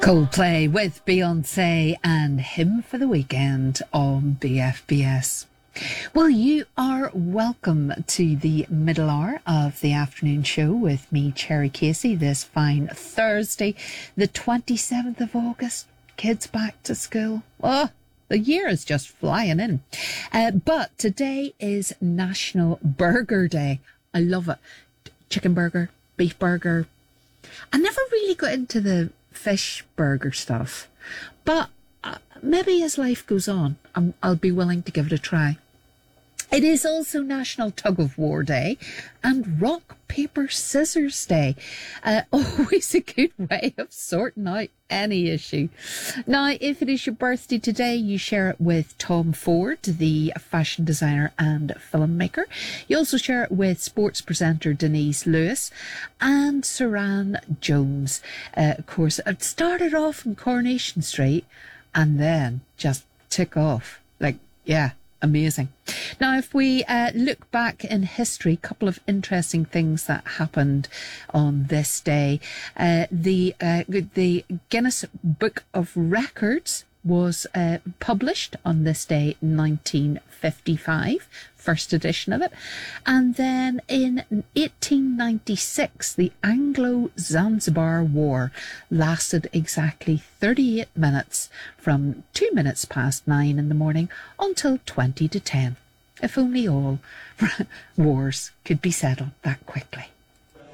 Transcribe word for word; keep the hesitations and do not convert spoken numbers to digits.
Coldplay with Beyonce and Him for the Weekend on B F B S. Well, you are welcome to the middle hour of the afternoon show with me, Cherry Casey, this fine Thursday, the twenty-seventh of August. Kids back to school. Oh, the year is just flying in. Uh, but today is National Burger Day. I love it. Chicken burger, beef burger. I never really got into the fish burger stuff, but uh, maybe as life goes on, I'm, I'll be willing to give it a try. It is also National Tug of War Day and Rock, Paper, Scissors Day. Uh, always a good way of sorting out any issue. Now, if it is your birthday today, you share it with Tom Ford, the fashion designer and filmmaker. You also share it with sports presenter Denise Lewis and Saran Jones. Uh, of course, it started off in Coronation Street and then just took off. Like, yeah. Amazing. Now, if we uh, look back in history, a couple of interesting things that happened on this day. Uh, the uh, the Guinness Book of Records was uh, published on this day, nineteen fifty-five, first edition of it. And then in eighteen ninety-six, the Anglo-Zanzibar War lasted exactly thirty-eight minutes, from two minutes past nine in the morning until twenty to ten. If only all wars could be settled that quickly.